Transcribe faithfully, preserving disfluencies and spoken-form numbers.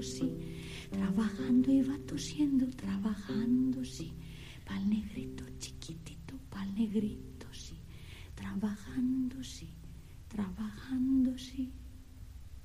sí. Trabajando iba tosiendo, trabajando, sí. Pa'l negrito chiquitito, pa'l negrito, sí. Trabajando, sí.